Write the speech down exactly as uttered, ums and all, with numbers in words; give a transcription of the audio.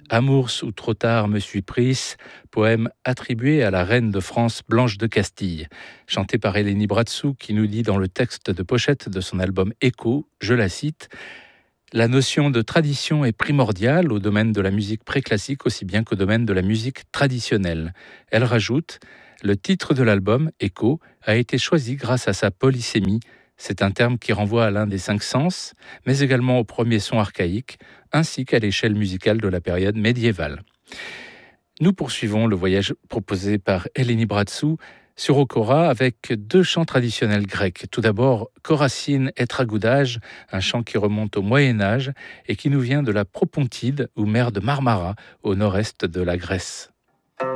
Amours ou trop tard me suis prise, poème attribué à la reine de France Blanche de Castille, chanté par Eleni Bratsou qui nous dit dans le texte de pochette de son album Écho, je la cite, la notion de tradition est primordiale au domaine de la musique préclassique aussi bien qu'au domaine de la musique traditionnelle. Elle rajoute, le titre de l'album, Écho, a été choisi grâce à sa polysémie. C'est un terme qui renvoie à l'un des cinq sens, mais également au premier son archaïque, ainsi qu'à l'échelle musicale de la période médiévale. Nous poursuivons le voyage proposé par Eleni Bratsou sur Okora avec deux chants traditionnels grecs. Tout d'abord, Koracine et Tragoudage, un chant qui remonte au Moyen-Âge et qui nous vient de la Propontide ou mer de Marmara, au nord-est de la Grèce.